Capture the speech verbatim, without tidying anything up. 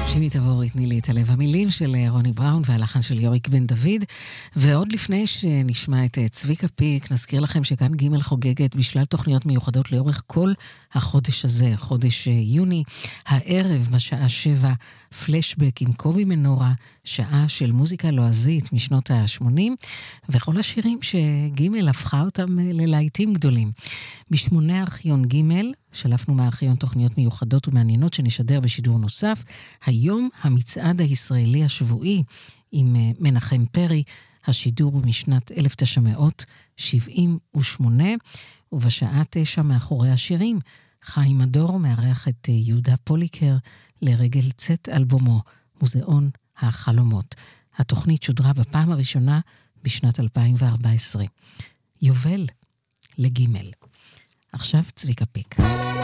שימי תבורי, תני לי את הלב, המילים של רוני בראון והלחן של יוריק בן דוד. ועוד לפני שנשמע את צביקה פיק, נזכיר לכם שכאן ג' חוגגת בשלל תוכניות מיוחדות לאורך כל החודש הזה, חודש יוני. הערב בשעה שבע, פלשבק עם קובי מנורה, שעה של מוזיקה לועזית משנות ה-שמונים, וכל השירים שג' הפכה אותם ללהיטים גדולים. בשמונה ארכיון ג' שלפנו מהארכיון תוכניות מיוחדות ומעניינות שנשדר בשידור נוסף. היום המצעד הישראלי השבועי עם מנחם פרי, השידור הוא משנת אלף תשע מאות שבעים ושמונה, ובשעה תשע מאחורי השירים, חיים מדור מארח את יהודה פוליקר לרגל צאת אלבומו, מוזיאון החלומות. התוכנית שודרה בפעם הראשונה בשנת אלפיים וארבע עשרה. יובל לגימל. עכשיו צביקה פיק.